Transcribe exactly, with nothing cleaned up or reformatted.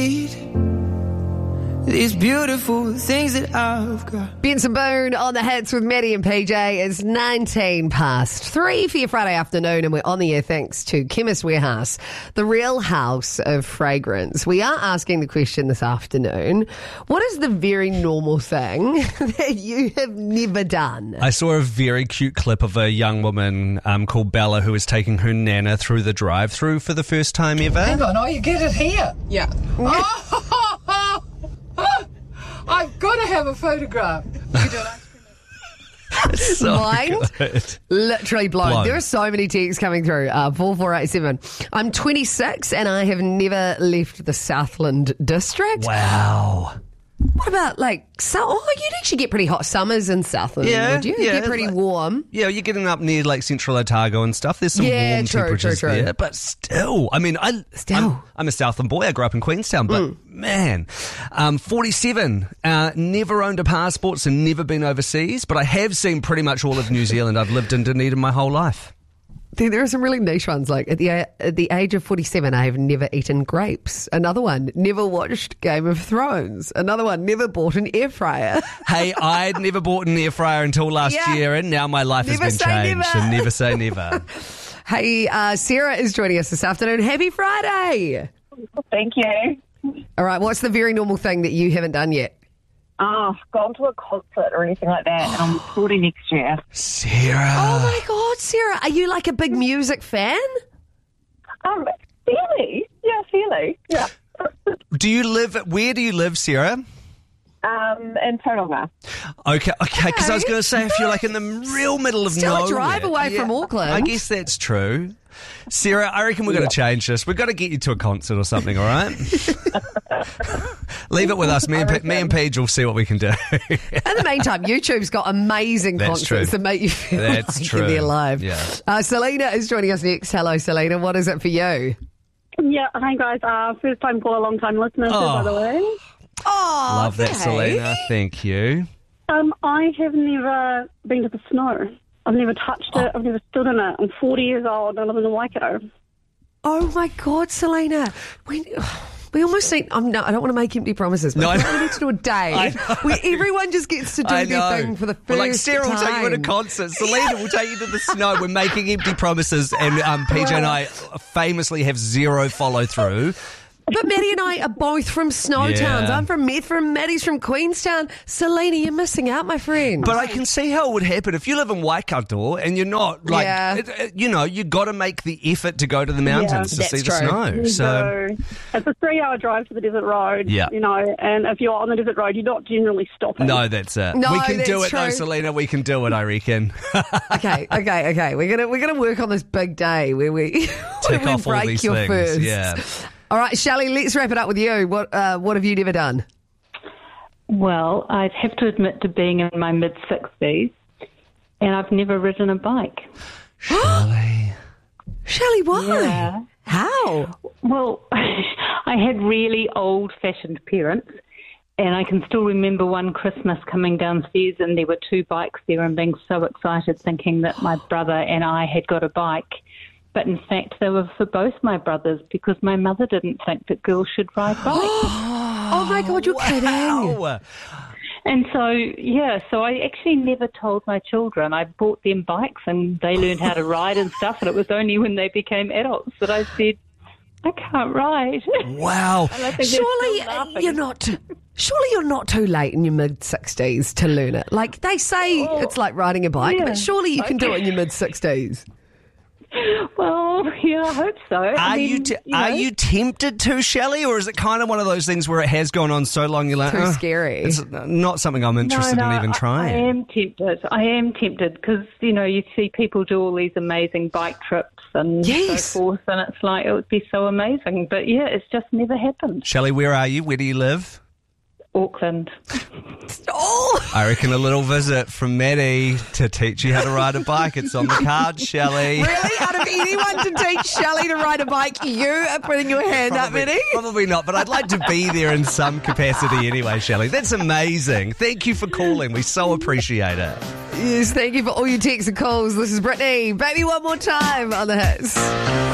These beautiful things that I've got. Benson Boone on the hits with Maddie and P J. It's nineteen past three for your Friday afternoon, and we're on the air thanks to Chemist Warehouse, the real house of fragrance. We are asking the question this afternoon, what is the very normal thing that you have never done? I saw a very cute clip of a young woman um, called Bella who was taking her nana through the drive-through for the first time ever. Hang on, oh, you get it here? Yeah. Oh, I've got to have a photograph. You do it. So Mind good. literally blown. Blown. There are so many texts coming through. Uh, four four eight seven. I'm twenty-six and I have never left the Southland district. Wow. What about like, so, oh, you'd actually get pretty hot summers in Southland, Yeah, would you? yeah, Get pretty like- warm. Yeah, you're getting up near like Central Otago and stuff. There's some Yeah, warm true, temperatures true, true. there, but still, I mean, I Still. I'm, I'm a Southland boy. I grew up in Queenstown, but man, um, forty-seven. Uh, never owned a passport, so never been overseas. But I have seen pretty much all of New Zealand. I've lived in Dunedin my whole life. There, there are some really niche ones. Like at the at the age of forty-seven, I have never eaten grapes. Another one, never watched Game of Thrones. Another one, never bought an air fryer. Hey, I'd never bought an air fryer until last Yeah. year, and now my life Never has been say changed. never. And never say never. Hey, uh, Sarah is joining us this afternoon. Happy Friday! Thank you. All right, what's the very normal thing that you haven't done yet? Oh, gone to a concert or anything like that, and I'm recording next year. Sarah. Oh my God, Sarah, are you like a big music fan? Um, fairly, yeah, fairly, yeah. Do you live? Where do you live, Sarah? Um, in Tauranga. Okay, okay, because I was Okay. going to say if you're like in the real middle of Still a nowhere. drive away from Auckland. I guess that's true. Sarah, I reckon we're going to change this. We've got to get you to a concert or something, all right? Leave it with us. Me and, P- me and Paige will see what we can do. In the meantime, YouTube's got amazing That's concerts true. that make you feel That's like true. you're there live. Yeah. Uh, Selena is joining us next. Hello, Selena. What is it for you? Yeah, hi guys. Uh, first time caller, long time listener, too, Oh. by the way. Oh, Love that, okay. Selena. Thank you. Um, I have never been to the snow. I've never touched it. I've never stood in it. I'm forty years old. I live in the Waikato. Oh my God, Selena. We, we almost need, I'm no, I don't want to make empty promises, but No, I we know. need to do a day I know. where everyone just gets to do I their know. thing for the first Well, like Sarah will take you to a time. concert. Selena will take you to the snow. We're making empty promises, and um, P J and I famously have zero follow through. But Maddie and I are both from snow Yeah. towns. I'm from Methven, Maddie's from Queenstown. Selena, you're missing out, my friend. But I can see how it would happen if you live in Waikato and you're not like, Yeah. it, it- you know, you got to make the effort to go to the mountains to That's see true. the snow. So So it's a three-hour drive to the desert road. Yeah. You know, and if you're on the desert road, you're not generally stopping. no, that's it. No, we can do that's it though, true. Selena. We can do it. I reckon. okay, okay, okay. We're gonna we're gonna work on this big day where we, where Tick we off all break these your things. first. Yeah. All right, Shelley, let's wrap it up with you. What uh, what have you never done? Well, I'd have to admit to being in my mid-sixties, and I've never ridden a bike. Shelley. Shelley, why? Yeah. How? Well, I had really old-fashioned parents, and I can still remember one Christmas coming downstairs and there were two bikes there and being so excited thinking that my brother and I had got a bike. But in fact, they were for both my brothers because my mother didn't think that girls should ride bikes. Oh my God, you're kidding. Wow. And so, yeah, so I actually never told my children. I bought them bikes and they learned how to ride and stuff, and it was only when they became adults that I said, I can't ride. Wow. And I think they're Surely still laughing. you're not. Surely you're not too late in your mid sixties to learn it. Like they say, Oh, it's like riding a bike, yeah. but surely you can do it in your mid sixties. Well, yeah, I hope so. Are I mean, you t- you are know. you tempted to, Shelley, or is it kind of one of those things where it has gone on so long you're like, Too "Oh, scary." It's not something I'm interested no, no, in even I- trying. I am tempted. I am tempted because, you know, you see people do all these amazing bike trips and Yes. so forth, and it's like, it would be so amazing. But, yeah, it's just never happened. Shelley, where are you? Where do you live? Auckland. Oh, I reckon a little visit from Maddie to teach you how to ride a bike. It's on the card, Shelley. really? Out of anyone to teach Shelley to ride a bike, you are putting your hand up, Probably, Maddie? probably not, but I'd like to be there in some capacity anyway, Shelley. That's amazing. Thank you for calling. We so appreciate it. Yes, thank you for all your texts and calls. This is Brittany. Baby, one more time on the hits.